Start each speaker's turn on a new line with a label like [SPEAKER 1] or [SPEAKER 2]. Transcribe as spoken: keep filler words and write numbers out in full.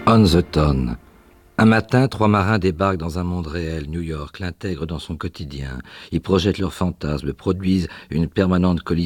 [SPEAKER 1] On the Ton. Un matin, trois marins débarquent dans un monde réel. New York l'intègre dans son quotidien. Ils projettent leurs fantasmes, produisent une permanente collision